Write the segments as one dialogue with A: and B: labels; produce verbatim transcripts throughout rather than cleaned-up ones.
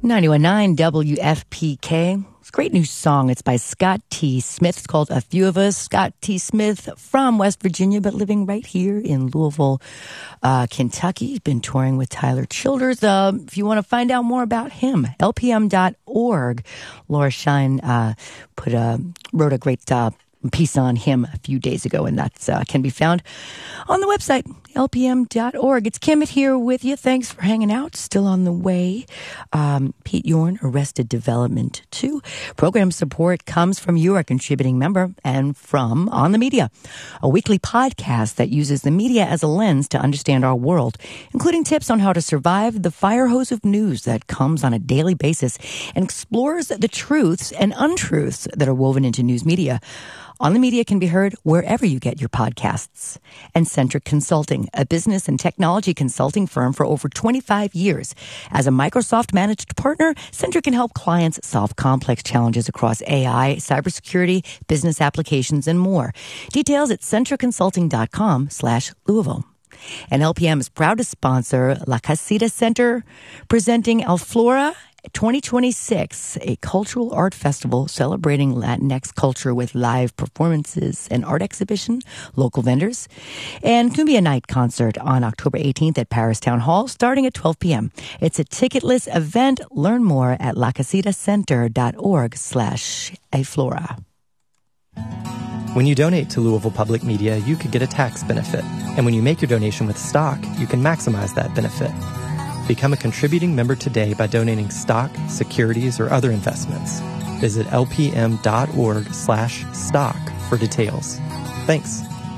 A: ninety-one point nine W F P K. It's a great new song. It's by Scott T. Smith. It's called A Few of Us. Scott T. Smith from West Virginia, but living right here in Louisville, uh, Kentucky. He's been touring with Tyler Childers. Uh, if you want to find out more about him, L P M dot org. Laura Shine uh, put a, wrote a great uh, piece on him a few days ago, and that uh, can be found on the website, L P M dot org. It's Kimmett here with you. Thanks for hanging out. Still on the way. Um, Pete Yorn, Arrested Development two. Program support comes from you, our contributing member, and from On the Media, a weekly podcast that uses the media as a lens to understand our world, including tips on how to survive the fire hose of news that comes on a daily basis and explores the truths and untruths that are woven into news media. On the Media can be heard wherever you get your podcasts. And Centric Consulting, a business and technology consulting firm for over twenty-five years. As a Microsoft-managed partner, Centric can help clients solve complex challenges across A I, cybersecurity, business applications, and more. Details at centric consulting dot com slash Louisville. And L P M is proud to sponsor La Casita Center, presenting Alflora twenty twenty-six, a cultural art festival celebrating Latinx culture with live performances and art exhibition, local vendors, and Cumbia Night concert on October eighteenth at Paris Town Hall starting at twelve p.m. It's a ticketless event. Learn more at lacasitacenter.org slash aflora.
B: When you donate to Louisville Public Media, you could get a tax benefit. And when you make your donation with stock, you can maximize that benefit. Become a contributing member today by donating stock, securities, or other investments. Visit lpm.org slash stock for details. Thanks.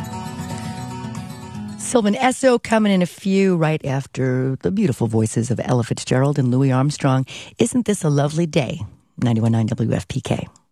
A: Sylvan Esso coming in a few right after the beautiful voices of Ella Fitzgerald and Louis Armstrong. Isn't this a lovely day? ninety-one point nine W F P K.